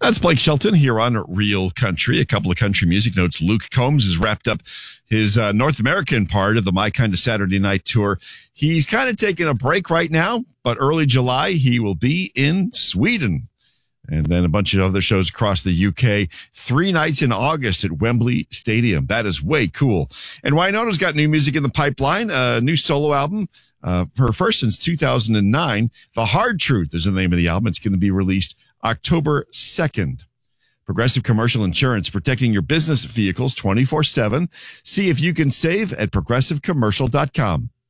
That's Blake Shelton here on Real Country. A couple of country music notes. Luke Combs has wrapped up his North American part of the My Kind of Saturday Night tour. He's kind of taking a break right now, but early July he will be in Sweden. And then a bunch of other shows across the UK. 3 nights in August at Wembley Stadium. That is way cool. And Wynona's got new music in the pipeline, a new solo album. Her first since 2009. The Hard Truth is the name of the album. It's going to be released October 2nd. Progressive Commercial Insurance, protecting your business vehicles 24/7. See if you can save at progressivecommercial.com.